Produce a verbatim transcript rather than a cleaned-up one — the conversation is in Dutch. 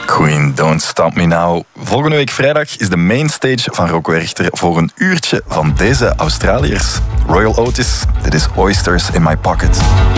Queen, Don't Stop Me Now. Volgende week vrijdag is de mainstage van Rocco Werchter voor een uurtje van deze Australiërs. Royal Otis, dit is Oysters in My Pocket.